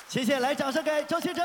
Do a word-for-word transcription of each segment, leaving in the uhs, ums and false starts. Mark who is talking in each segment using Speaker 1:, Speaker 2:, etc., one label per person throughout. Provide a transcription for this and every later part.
Speaker 1: 谢谢，来掌声给周兴哲。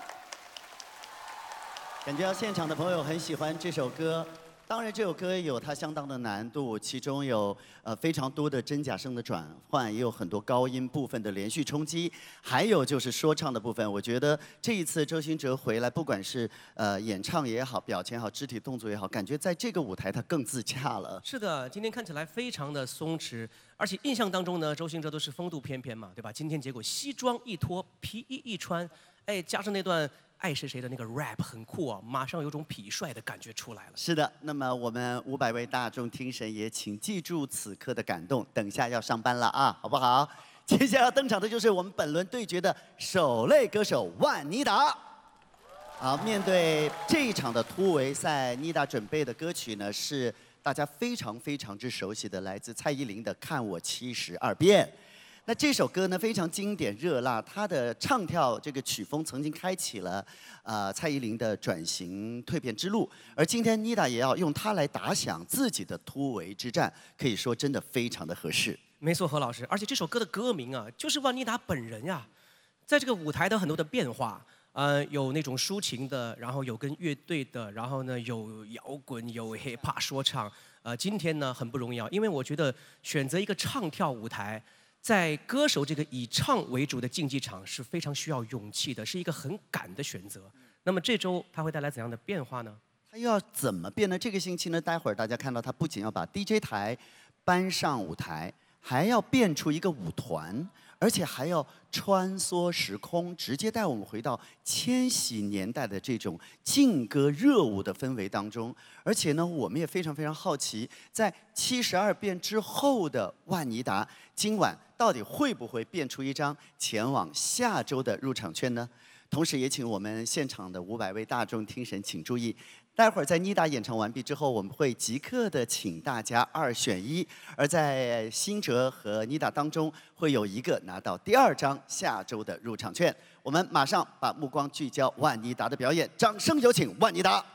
Speaker 1: 感觉到现场的朋友很喜欢这首歌。 当然，这首歌有它相当的难度，其中有呃非常多的真假声的转换，也有很多高音部分的连续冲击，还有就是说唱的部分。我觉得这一次周兴哲回来，不管是呃演唱也好，表情也好，肢体动作也好，感觉在这个舞台他更自洽了。
Speaker 2: 是的，今天看起来非常的松弛，而且印象当中呢，周兴哲都是风度翩翩嘛，对吧？今天结果西装一脱，皮衣一穿，哎，加上那段。 爱谁谁的那个 rap 很酷啊，马上有种痞帅的感觉出来了。
Speaker 1: 是的，那么我们五百位大众听神也请记住此刻的感动，等下要上班了啊，好不好？接下来要登场的就是我们本轮对决的首类歌手万妮达。好，面对这一场的突围赛，妮达准备的歌曲呢是大家非常非常之熟悉的，来自蔡依林的《看我七十二变》。 那这首歌呢非常经典热辣，它的唱跳这个曲风曾经开启了呃蔡依林的转型蜕变之路，而今天妮达也要用它来打响自己的突围之战，可以说真的非常的合适。
Speaker 2: 没错，何老师，而且这首歌的歌名啊，就是万妮达本人呀，在这个舞台的很多的变化，呃，有那种抒情的，然后有跟乐队的，然后呢有摇滚，有 hip hop 说唱，呃，今天呢很不容易啊，因为我觉得选择一个唱跳舞台。 在歌手这个以唱为主的竞技场是非常需要勇气的，是一个很敢的选择。那么这周它会带来怎样的变化呢？
Speaker 1: 它又要怎么变呢？这个星期呢，待会儿大家看到它不仅要把 D J 台搬上舞台，还要变出一个舞团，而且还要穿梭时空，直接带我们回到千禧年代的这种劲歌热舞的氛围当中。而且呢，我们也非常非常好奇，在七十二变之后的万妮达，今晚。 到底会不会变出一张前往下周的入场券呢？同时也请我们现场的五百位大众听神请注意，待会儿在妮达演唱完毕之后，我们会即刻的请大家二选一，而在辛哲和妮达当中会有一个拿到第二张下周的入场券。我们马上把目光聚焦万妮达的表演，掌声有请万妮达。